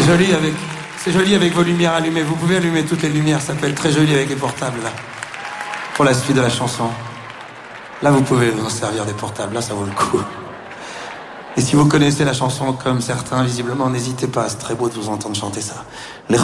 C'est joli avec vos lumières allumées. Vous pouvez allumer toutes les lumières, ça peut être très joli avec les portables, là. Pour la suite de la chanson. Là, vous pouvez vous en servir des portables, là, ça vaut le coup. Et si vous connaissez la chanson comme certains, visiblement, n'hésitez pas, c'est très beau de vous entendre chanter ça. Les